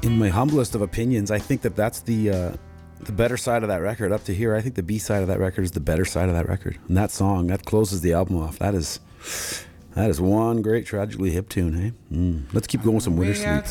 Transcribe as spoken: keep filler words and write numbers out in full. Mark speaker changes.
Speaker 1: in my humblest of opinions, I think that that's the uh, the better side of that record. Up to here, I think the B side of that record is the better side of that record. And that song, that closes the album off. That is that is one great Tragically Hip tune, hey? Mm. Let's keep going with some Winter Sleep.